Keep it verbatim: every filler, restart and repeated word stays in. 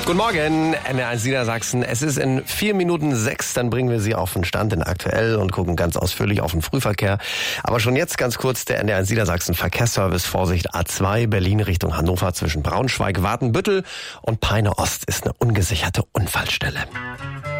Guten Morgen, N R eins Niedersachsen. Es ist in vier Minuten sechs, dann bringen wir Sie auf den Stand in Aktuell und gucken ganz ausführlich auf den Frühverkehr. Aber schon jetzt ganz kurz der N R eins Niedersachsen Verkehrsservice. Vorsicht A zwei, Berlin Richtung Hannover zwischen Braunschweig, Watenbüttel und Peine Ost ist eine ungesicherte Unfallstelle.